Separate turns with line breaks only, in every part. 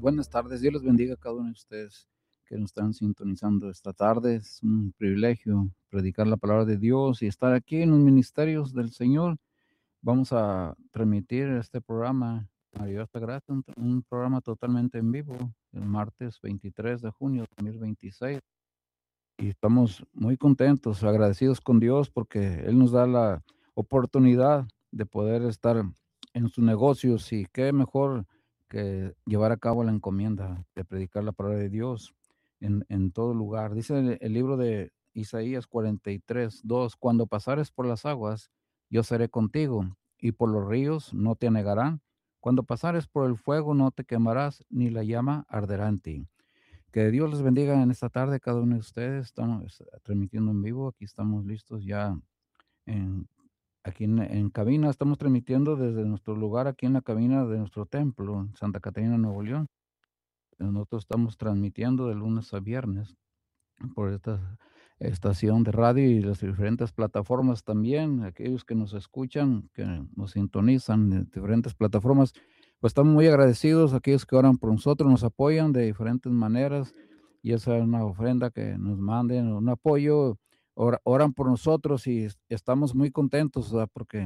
Buenas tardes, Dios les bendiga a cada uno de ustedes que nos están sintonizando esta tarde. Es un privilegio predicar la palabra de Dios y estar aquí en los ministerios del Señor. Vamos a transmitir este programa, María Esta Gracia, un programa totalmente en vivo, el martes 23 de junio de 2026. Y estamos muy contentos, agradecidos con Dios porque Él nos da la oportunidad de poder estar en sus negocios y qué mejor que llevar a cabo la encomienda de predicar la palabra de Dios en todo lugar. Dice el libro de Isaías 43:2: cuando pasares por las aguas, yo seré contigo, y por los ríos no te anegarán. Cuando pasares por el fuego, no te quemarás, ni la llama arderá en ti. Que Dios les bendiga en esta tarde, cada uno de ustedes. Estamos transmitiendo en vivo. Aquí estamos listos ya en, aquí en cabina. Estamos transmitiendo desde nuestro lugar, aquí en la cabina de nuestro templo, en Santa Catarina, Nuevo León. Nosotros estamos transmitiendo de lunes a viernes por esta estación de radio y las diferentes plataformas también. Aquellos que nos escuchan, que nos sintonizan de diferentes plataformas, pues estamos muy agradecidos. Aquellos que oran por nosotros, nos apoyan de diferentes maneras, y esa es una ofrenda que nos manden, un apoyo, oran por nosotros y estamos muy contentos, ¿verdad? Porque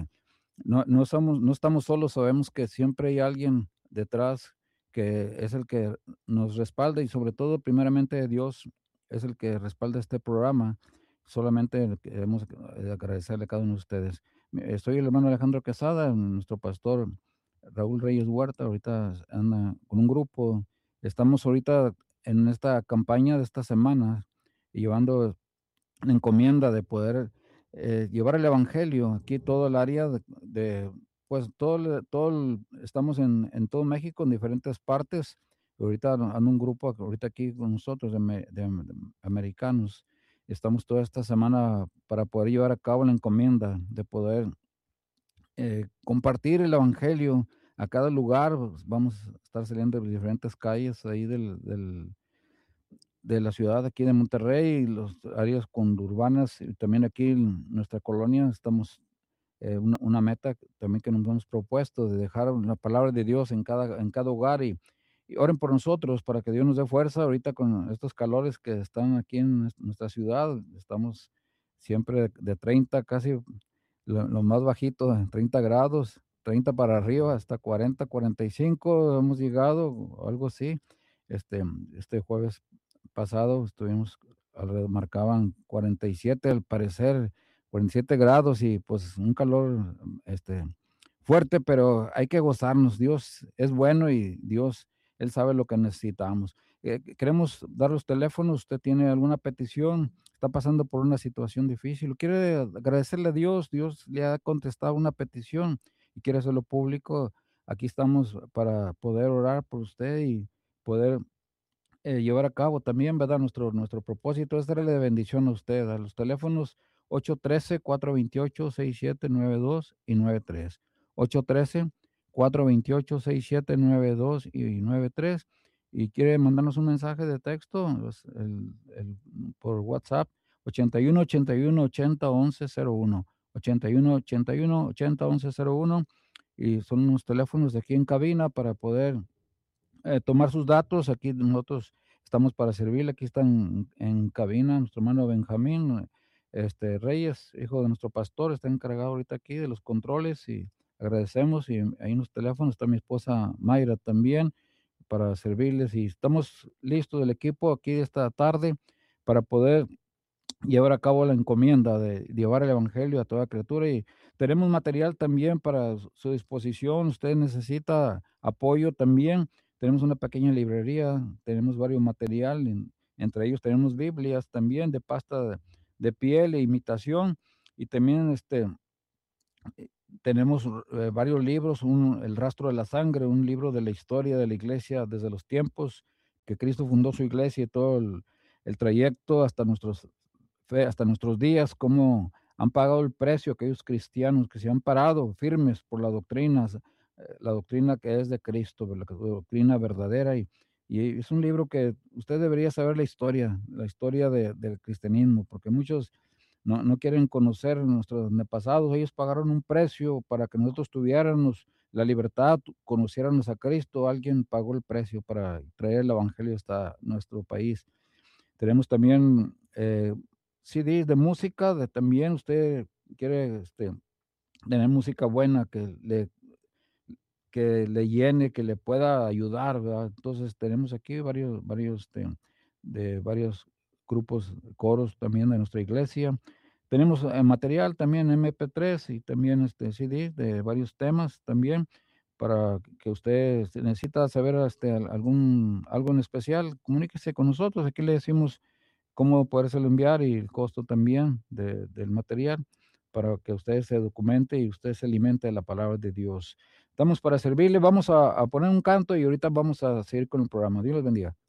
no estamos solos. Sabemos que siempre hay alguien detrás que es el que nos respalda, y sobre todo, primeramente, Dios es el que respalda este programa. Solamente queremos agradecerle a cada uno de ustedes. Soy el hermano Alejandro Quesada, nuestro pastor Raúl Reyes Huerta, ahorita anda con un grupo. Estamos ahorita en esta campaña de esta semana, y llevando la encomienda de poder llevar el evangelio aquí todo el área pues estamos en todo México, en diferentes partes. Ahorita anda un grupo ahorita aquí con nosotros de americanos. Estamos toda esta semana para poder llevar a cabo la encomienda de poder compartir el evangelio a cada lugar. Pues, vamos a estar saliendo de diferentes calles ahí de la ciudad aquí de Monterrey, y las áreas condurbanas, y también aquí en nuestra colonia estamos, una meta también que nos hemos propuesto, de dejar la palabra de Dios en cada hogar, y oren por nosotros para que Dios nos dé fuerza ahorita con estos calores que están aquí en nuestra ciudad. Estamos siempre de 30, casi lo más bajito, 30 grados, 30 para arriba, hasta 40, 45 hemos llegado, o algo así. Este jueves pasado estuvimos marcaban 47, al parecer 47 grados, y pues un calor, fuerte, pero hay que gozarnos. Dios es bueno y Dios, Él sabe lo que necesitamos. Queremos dar los teléfonos. Usted tiene alguna petición, está pasando por una situación difícil, quiere agradecerle a Dios, Dios le ha contestado una petición y quiere hacerlo público. Aquí estamos para poder orar por usted y poder llevar a cabo también, ¿verdad? Nuestro propósito es darle de bendición a usted. A los teléfonos 813-428-6792 y 93. 813-428-6792 y 93. Y quiere mandarnos un mensaje de texto, pues, por WhatsApp, 81 81 80 11 01. 81 81 80 11 01. Y son unos teléfonos de aquí en cabina para poder tomar sus datos. Aquí nosotros estamos para servirle. Aquí están en cabina nuestro hermano Benjamín Reyes, hijo de nuestro pastor, está encargado ahorita aquí de los controles, y agradecemos. Y ahí en los teléfonos está mi esposa Mayra también para servirles, y estamos listos del equipo aquí esta tarde para poder llevar a cabo la encomienda de llevar el evangelio a toda criatura. Y tenemos material también para su disposición. Usted necesita apoyo también. Tenemos una pequeña librería, tenemos varios material, entre ellos tenemos Biblias también de pasta de piel e imitación, y también tenemos varios libros, El rastro de la sangre, un libro de la historia de la iglesia desde los tiempos que Cristo fundó su iglesia, y todo el trayecto hasta nuestros días, cómo han pagado el precio aquellos cristianos que se han parado firmes por la doctrina que es de Cristo, la doctrina verdadera. Y es un libro que usted debería saber la historia del cristianismo, porque muchos no quieren conocer nuestros antepasados. Ellos pagaron un precio para que nosotros tuviéramos la libertad, conociéramos a Cristo, alguien pagó el precio para traer el evangelio hasta nuestro país. Tenemos también CDs de música, de también usted quiere tener música buena que le llene, que le pueda ayudar, ¿verdad? Entonces, tenemos aquí varios, de varios grupos, coros también de nuestra iglesia. Tenemos, material también MP3 y también, CD de varios temas también, para que usted, si necesita saber, algo en especial, comuníquese con nosotros. Aquí le decimos cómo podérselo enviar y el costo también del material para que usted se documente y usted se alimente de la palabra de Dios. Estamos para servirle. Vamos a poner un canto y ahorita vamos a seguir con el programa. Dios les bendiga.